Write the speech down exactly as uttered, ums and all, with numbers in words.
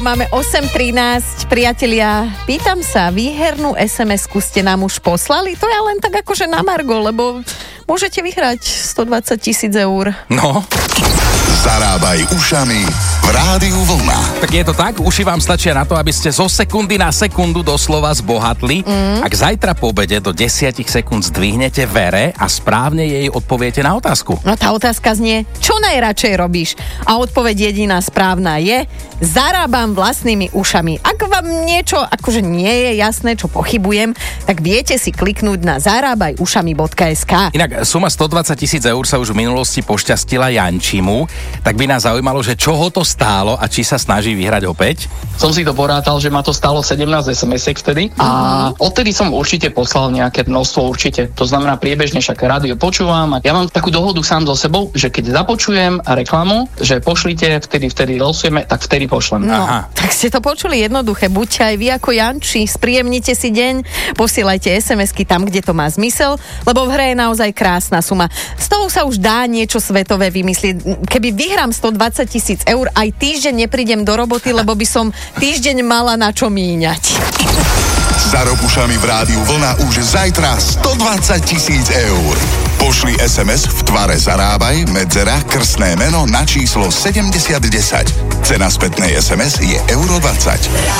Máme osem trinásť, priatelia, pýtam sa, výhernú es em esku ste nám už poslali? To je len tak akože na margo, lebo môžete vyhrať stodvadsať tisíc eur. No. Zarábaj ušami v Rádiu Vlna. Tak je to tak, uši vám stačia na to, aby ste zo sekundy na sekundu doslova zbohatli. Mm. Ak zajtra po obede do desať sekúnd zdvihnete Vere a správne jej odpoviete na otázku. No tá otázka znie, čo najradšej robíš? A odpoveď jediná správna je, zarábam vlastnými ušami. Ak vám niečo akože nie je jasné, čo pochybujem, tak viete si kliknúť na zarábaj ušami bodka es ká. Inak suma stodvadsať tisíc eur sa už v minulosti pošťastila Jančimu, tak by nás zaujímalo, že čo ho to stálo a či sa snaží vyhrať opäť. Som si to porátal, že ma to stálo sedemnásť es em esiek vtedy a odtedy som určite poslal nejaké množstvo určite. To znamená priebežne však rádio počúvam a ja mám takú dohodu sám so sebou, že keď započujem reklamu, že pošlite, vtedy, vtedy losujeme, tak vtedy pošlem. No, aha. Tak ste to počuli jednoduché. Buďte aj vy ako Janči, spríjemnite si deň, posielajte es em esky tam, kde to má zmysel, lebo v hre je naozaj krásna suma. Z toho sa už dá niečo svetové vymyslieť. Keby vyhrám stodvadsať tisíc eur, aj týždeň neprídem do roboty, lebo by som týždeň mala na čo míňať. Zarob ušami v Rádiu Vlna už zajtra stodvadsať tisíc eur. Pošli es em es v tvare zarábaj, medzera, krstné meno na číslo sedemdesiat desať. Cena spätnej es em es je euro dvadsať.